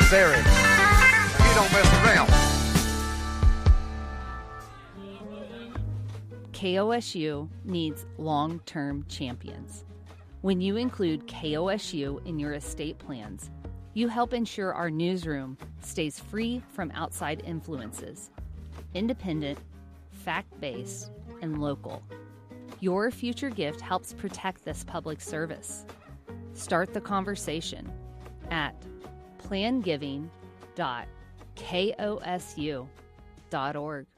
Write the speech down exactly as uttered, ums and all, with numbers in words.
necessary. He don't mess around. K O S U needs long-term champions. When you include K O S U in your estate plans, you help ensure our newsroom stays free from outside influences, independent, fact-based, and local. Your future gift helps protect this public service. Start the conversation at plan giving dot kosu dot org.